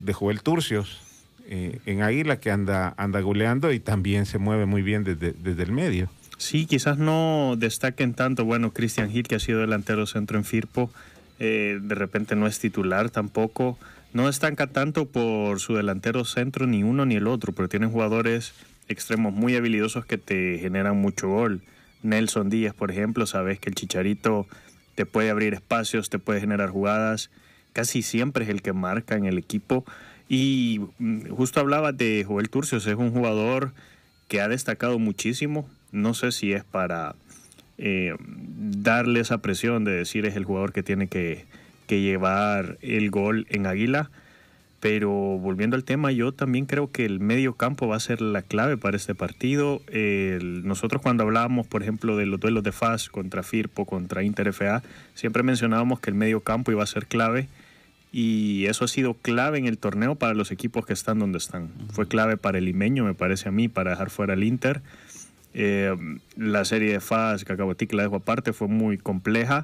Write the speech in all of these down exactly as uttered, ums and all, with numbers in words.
de Joel Turcios eh, en Águila, que anda, anda goleando y también se mueve muy bien desde, desde el medio. Sí, quizás no destaquen tanto. Bueno, Christian Hill, que ha sido delantero centro en Firpo, eh, de repente no es titular tampoco. No destaca tanto por su delantero centro ni uno ni el otro, pero tienen jugadores extremos muy habilidosos que te generan mucho gol. Nelson Díaz, por ejemplo, sabes que el Chicharito te puede abrir espacios, te puede generar jugadas. Casi siempre es el que marca en el equipo. Y justo hablabas de Joel Turcios, es un jugador que ha destacado muchísimo. No sé si es para eh, darle esa presión de decir es el jugador que tiene que, que llevar el gol en Águila, pero volviendo al tema, yo también creo que el medio campo va a ser la clave para este partido. El, nosotros cuando hablábamos, por ejemplo, de los duelos de F A S contra Firpo, contra Inter F A, siempre mencionábamos que el medio campo iba a ser clave, y eso ha sido clave en el torneo para los equipos que están donde están. Fue clave para el limeño, me parece a mí, para dejar fuera al Inter. Eh, la serie de F A S, Cacahuatí, la dejo aparte, fue muy compleja,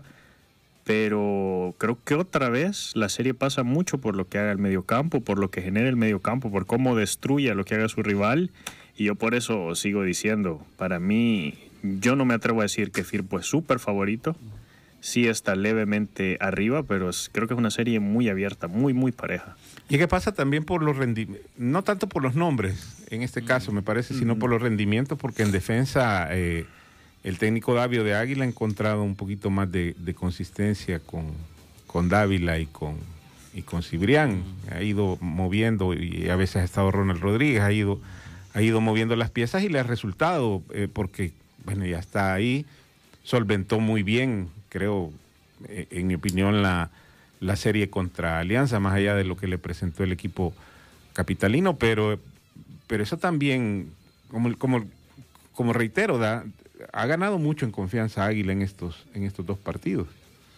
pero creo que otra vez la serie pasa mucho por lo que haga el mediocampo, por lo que genera el mediocampo, por cómo destruya lo que haga su rival, y yo por eso sigo diciendo, para mí, yo no me atrevo a decir que Firpo es súper favorito, sí está levemente arriba, pero es, creo que es una serie muy abierta, muy, muy pareja. Y que pasa también por los rendimientos, no tanto por los nombres, en este caso me parece, sino mm. por los rendimientos, porque en defensa eh, el técnico Davio de Águila ha encontrado un poquito más de, de consistencia con, con Dávila y con, y con Cibrián. Mm. Ha ido moviendo, y a veces ha estado Ronald Rodríguez, ha ido, ha ido moviendo las piezas y le ha resultado, eh, porque bueno, ya está ahí, solventó muy bien, creo, eh, en mi opinión, la... la serie contra Alianza, más allá de lo que le presentó el equipo capitalino, pero, pero eso también, como, como, como reitero, da, ha ganado mucho en confianza Águila en estos, en estos dos partidos.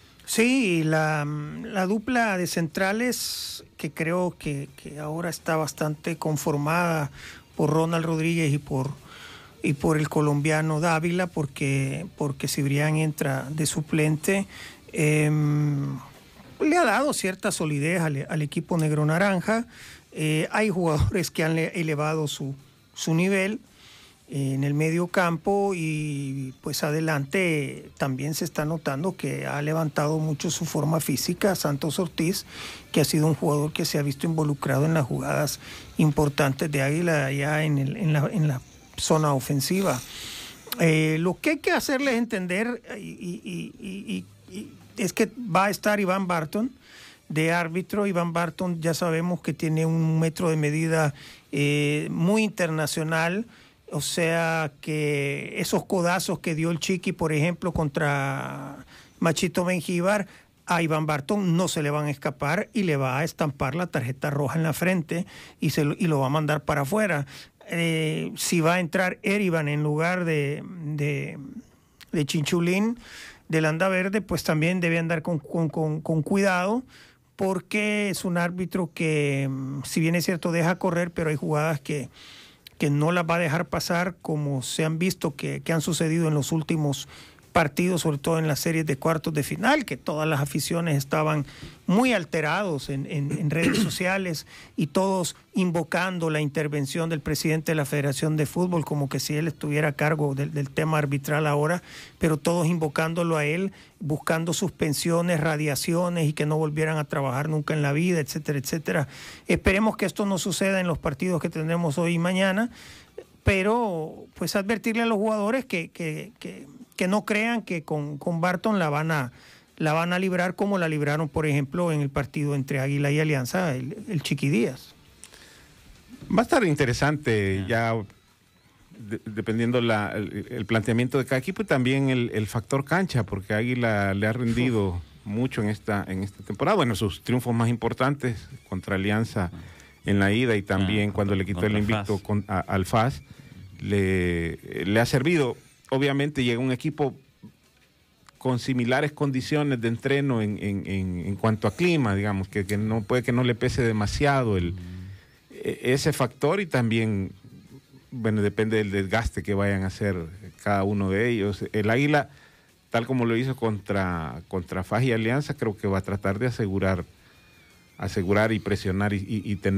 Sí, la, la dupla de centrales, que creo que, que ahora está bastante conformada por Ronald Rodríguez y por, y por el colombiano Dávila, porque, porque Cibrián entra de suplente. Eh, le ha dado cierta solidez al, al equipo negro naranja. Eh, hay jugadores que han elevado su, su nivel eh, en el medio campo, y pues adelante también se está notando que ha levantado mucho su forma física Santos Ortiz, que ha sido un jugador que se ha visto involucrado en las jugadas importantes de Águila allá en, el, en, la, en la zona ofensiva. Eh, lo que hay que hacerles entender y, y, y, y, y es que va a estar Iván Barton de árbitro. Iván Barton ya sabemos que tiene un metro de medida eh, muy internacional, o sea que esos codazos que dio el Chiqui, por ejemplo, contra Machito Mengíbar, a Iván Barton no se le van a escapar y le va a estampar la tarjeta roja en la frente y, se lo, y lo va a mandar para afuera. Eh, si va a entrar Erivan en lugar de, de, de Chinchulín del Anda Verde, pues también debe andar con, con, con, con cuidado, porque es un árbitro que, si bien es cierto, deja correr, pero hay jugadas que, que no las va a dejar pasar, como se han visto que, que han sucedido en los últimos partidos, sobre todo en las series de cuartos de final, que todas las aficiones estaban muy alterados en, en, en redes sociales, y todos invocando la intervención del presidente de la Federación de Fútbol, como que si él estuviera a cargo del, del tema arbitral ahora, pero todos invocándolo a él, buscando suspensiones, radiaciones y que no volvieran a trabajar nunca en la vida, etcétera, etcétera. Esperemos que esto no suceda en los partidos que tendremos hoy y mañana, pero pues advertirle a los jugadores que, que, que, que no crean que con, con Barton la van a la van a librar como la libraron, por ejemplo, en el partido entre Águila y Alianza, el, el Chiqui Díaz. Va a estar interesante ya, de, dependiendo la, el, el planteamiento de cada equipo, y también el, el factor cancha, porque Águila le ha rendido Uf. mucho en esta, en esta temporada. Bueno, sus triunfos más importantes contra Alianza en la ida, y también ah, cuando le quitó el invicto con, a, al F A S, le, le ha servido. Obviamente llega un equipo con similares condiciones de entreno en, en, en, en cuanto a clima, digamos, que, que no puede que no le pese demasiado el, ese factor, y también, bueno, depende del desgaste que vayan a hacer cada uno de ellos. El Águila, tal como lo hizo contra, contra F A S y Alianza, creo que va a tratar de asegurar asegurar y presionar y, y, y tener